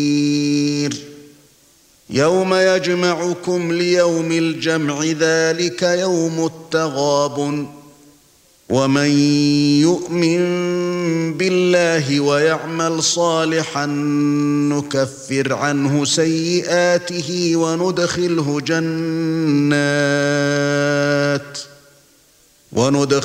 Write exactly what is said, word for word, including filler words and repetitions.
يَوْمَ يَجْمَعُكُمْ لِيَوْمِ الْجَمْعِ ذَلِكَ يَوْمُ التَّغَابُنِ وَمَن يُؤْمِن بِاللَّهِ وَيَعْمَلْ صَالِحًا نُكَفِّرْ عَنْهُ سَيِّئَاتِهِ وَنُدْخِلْهُ جَنَّاتٍ وَنُدْخِلْهُ